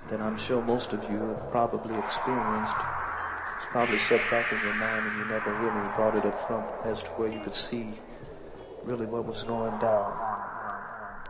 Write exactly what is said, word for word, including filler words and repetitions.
that I'm sure most of you have probably experienced. It's probably set back in your mind and you never really brought it up front as to where you could see really what was going down.